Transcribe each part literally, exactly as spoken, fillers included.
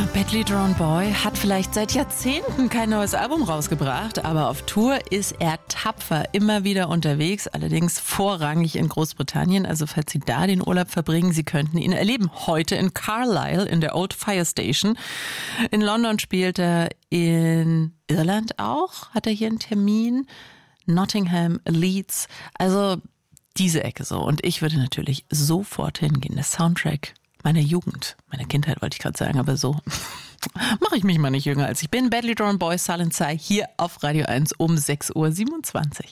Badly Drawn Boy hat vielleicht seit Jahrzehnten kein neues Album rausgebracht, aber auf Tour ist er tapfer immer wieder unterwegs, allerdings vorrangig in Großbritannien. Also falls Sie da den Urlaub verbringen, Sie könnten ihn erleben. Heute in Carlisle in der Old Fire Station. In London spielt er, in Irland auch, hat er hier einen Termin. Nottingham, Leeds, also diese Ecke so. Und ich würde natürlich sofort hingehen. Der Soundtrack meiner Jugend, meiner Kindheit wollte ich gerade sagen, aber so mache ich mich mal nicht jünger als ich bin. Badly Drawn Boy, Silent Sigh, hier auf Radio eins um sechs Uhr siebenundzwanzig.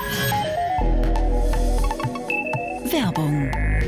Werbung.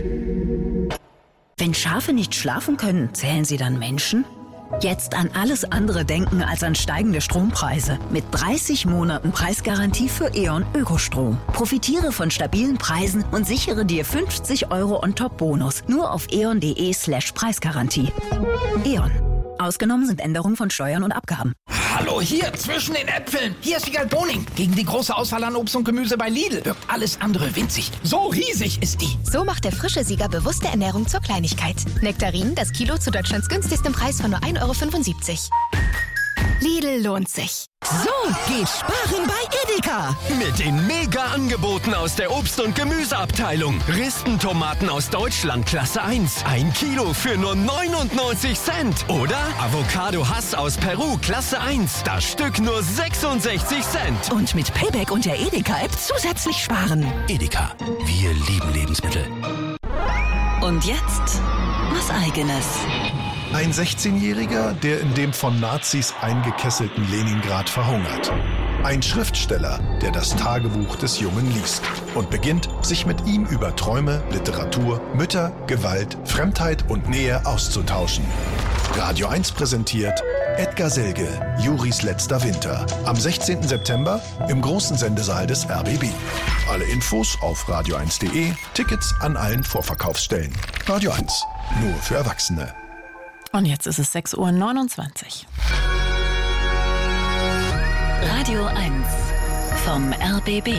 Wenn Schafe nicht schlafen können, zählen sie dann Menschen? Jetzt an alles andere denken als an steigende Strompreise. Mit dreißig Monaten Preisgarantie für E.ON Ökostrom. Profitiere von stabilen Preisen und sichere dir fünfzig Euro on-top-Bonus. Nur auf eon.de slash Preisgarantie. E.ON. Ausgenommen sind Änderungen von Steuern und Abgaben. Hallo, hier, zwischen den Äpfeln. Hier ist Wiegald Boning. Gegen die große Auswahl an Obst und Gemüse bei Lidl wirkt alles andere winzig. So riesig ist die. So macht der frische Sieger bewusste Ernährung zur Kleinigkeit. Nektarinen, das Kilo zu Deutschlands günstigstem Preis von nur ein Euro fünfundsiebzig. Lidl lohnt sich. So geht Sparen bei Edeka. Mit den Mega-Angeboten aus der Obst- und Gemüseabteilung. Ristentomaten aus Deutschland Klasse eins. Ein Kilo für nur neunundneunzig Cent. Oder Avocado Hass aus Peru Klasse eins. Das Stück nur sechsundsechzig Cent. Und mit Payback und der Edeka-App zusätzlich sparen. Edeka, wir lieben Lebensmittel. Und jetzt was Eigenes. Ein sechzehnjähriger, der in dem von Nazis eingekesselten Leningrad verhungert. Ein Schriftsteller, der das Tagebuch des Jungen liest und beginnt, sich mit ihm über Träume, Literatur, Mütter, Gewalt, Fremdheit und Nähe auszutauschen. Radio eins präsentiert Edgar Selge, Juris letzter Winter. Am sechzehnten September im großen Sendesaal des R B B. Alle Infos auf radio eins punkt de, Tickets an allen Vorverkaufsstellen. Radio eins, nur für Erwachsene. Und jetzt ist es sechs Uhr neunundzwanzig. Radio eins vom R B B.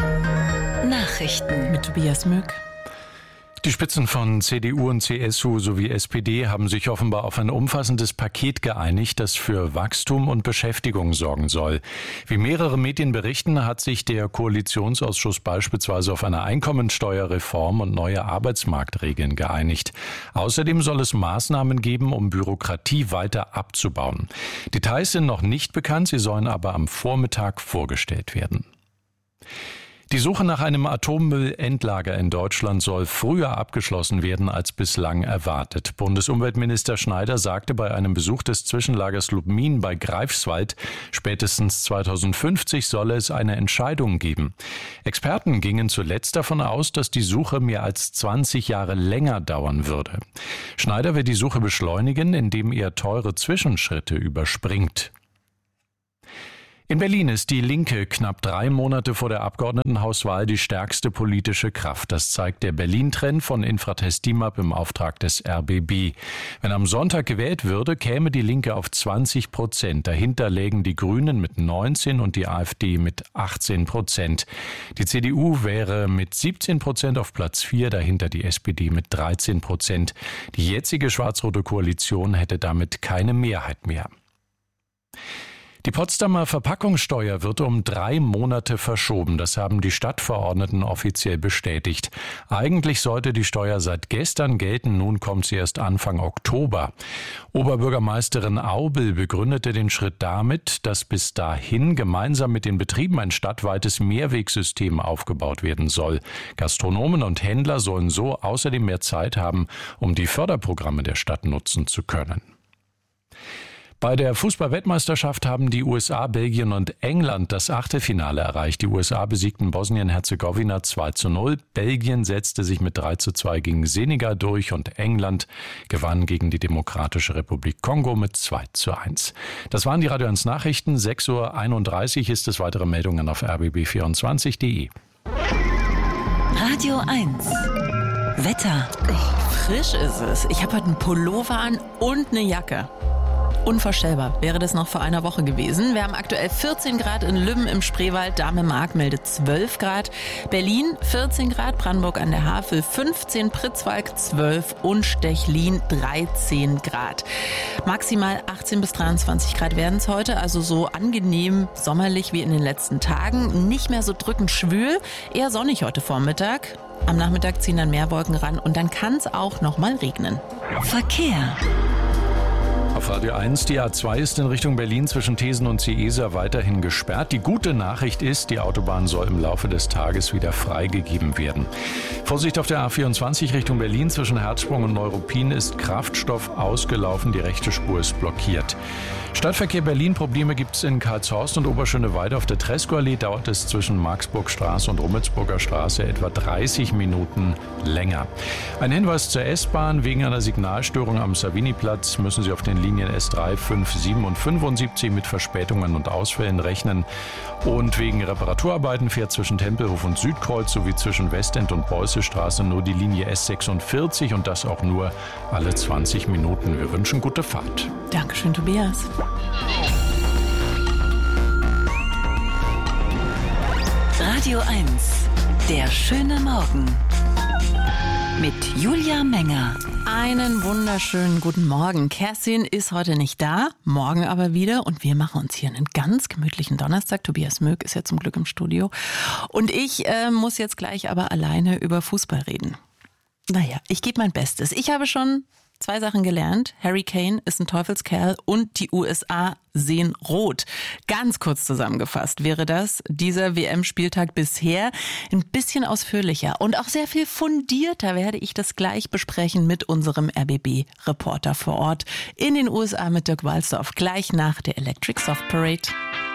Nachrichten mit Tobias Mück. Die Spitzen von C D U und C S U sowie S P D haben sich offenbar auf ein umfassendes Paket geeinigt, das für Wachstum und Beschäftigung sorgen soll. Wie mehrere Medien berichten, hat sich der Koalitionsausschuss beispielsweise auf eine Einkommensteuerreform und neue Arbeitsmarktregeln geeinigt. Außerdem soll es Maßnahmen geben, um Bürokratie weiter abzubauen. Details sind noch nicht bekannt, sie sollen aber am Vormittag vorgestellt werden. Die Suche nach einem Atommüllendlager in Deutschland soll früher abgeschlossen werden als bislang erwartet. Bundesumweltminister Schneider sagte bei einem Besuch des Zwischenlagers Lubmin bei Greifswald, spätestens zweitausendfünfzig solle es eine Entscheidung geben. Experten gingen zuletzt davon aus, dass die Suche mehr als zwanzig Jahre länger dauern würde. Schneider will die Suche beschleunigen, indem er teure Zwischenschritte überspringt. In Berlin ist die Linke knapp drei Monate vor der Abgeordnetenhauswahl die stärkste politische Kraft. Das zeigt der Berlin-Trend von Infratest DIMAP im Auftrag des R B B. Wenn am Sonntag gewählt würde, käme die Linke auf zwanzig Prozent. Dahinter lägen die Grünen mit neunzehn und die AfD mit achtzehn Prozent. Die C D U wäre mit siebzehn Prozent auf Platz vier, dahinter die S P D mit dreizehn Prozent. Die jetzige schwarz-rote Koalition hätte damit keine Mehrheit mehr. Die Potsdamer Verpackungssteuer wird um drei Monate verschoben. Das haben die Stadtverordneten offiziell bestätigt. Eigentlich sollte die Steuer seit gestern gelten, nun kommt sie erst Anfang Oktober. Oberbürgermeisterin Aubel begründete den Schritt damit, dass bis dahin gemeinsam mit den Betrieben ein stadtweites Mehrwegsystem aufgebaut werden soll. Gastronomen und Händler sollen so außerdem mehr Zeit haben, um die Förderprogramme der Stadt nutzen zu können. Bei der Fußball-Weltmeisterschaft haben die U S A, Belgien und England das Achtelfinale erreicht. Die U S A besiegten Bosnien-Herzegowina zwei zu null. Belgien setzte sich mit drei zu zwei gegen Senegal durch und England gewann gegen die Demokratische Republik Kongo mit zwei zu eins. Das waren die Radio eins Nachrichten. sechs Uhr einunddreißig ist es. Weitere Meldungen auf r b b vierundzwanzig punkt de. Radio eins. Wetter. Oh, frisch ist es. Ich habe heute einen Pullover an und eine Jacke. Unvorstellbar wäre das noch vor einer Woche gewesen. Wir haben aktuell vierzehn Grad in Lübben im Spreewald, Dahme-Mark meldet zwölf Grad, Berlin vierzehn Grad, Brandenburg an der Havel fünfzehn, Pritzwalk zwölf und Stechlin dreizehn Grad. Maximal achtzehn bis dreiundzwanzig Grad werden es heute, also so angenehm sommerlich wie in den letzten Tagen. Nicht mehr so drückend schwül, eher sonnig heute Vormittag. Am Nachmittag ziehen dann mehr Wolken ran und dann kann es auch noch mal regnen. Verkehr. Auf Radio eins, die A zwei ist in Richtung Berlin zwischen Thesen und Ciesa weiterhin gesperrt. Die gute Nachricht ist, die Autobahn soll im Laufe des Tages wieder freigegeben werden. Vorsicht auf der A vierundzwanzig Richtung Berlin zwischen Herzsprung und Neuruppin ist Kraftstoff ausgelaufen, die rechte Spur ist blockiert. Stadtverkehr Berlin, Probleme gibt es in Karlshorst und Oberschöneweide. Auf der Tresco-Allee dauert es zwischen Marksburgstraße und Rummelsburger Straße etwa dreißig Minuten länger. Ein Hinweis zur S-Bahn: Wegen einer Signalstörung am Savini-Platz müssen Sie auf den Linien S drei, fünf, sieben und fünfundsiebzig mit Verspätungen und Ausfällen rechnen. Und wegen Reparaturarbeiten fährt zwischen Tempelhof und Südkreuz sowie zwischen Westend und Beußestraße nur die Linie S sechsundvierzig und das auch nur alle zwanzig Minuten. Wir wünschen gute Fahrt. Dankeschön, Tobias. Radio eins, der schöne Morgen mit Julia Menger. Einen wunderschönen guten Morgen. Kerstin ist heute nicht da, morgen aber wieder und wir machen uns hier einen ganz gemütlichen Donnerstag. Tobias Möck ist ja zum Glück im Studio und ich äh, muss jetzt gleich aber alleine über Fußball reden. Naja, ich gebe mein Bestes. Ich habe schon zwei Sachen gelernt. Harry Kane ist ein Teufelskerl und die U S A sehen rot. Ganz kurz zusammengefasst wäre das dieser W M-Spieltag bisher. Ein bisschen ausführlicher und auch sehr viel fundierter werde ich das gleich besprechen mit unserem R B B-Reporter vor Ort in den U S A mit Dirk Walzdorf. Gleich nach der Electric Soft Parade.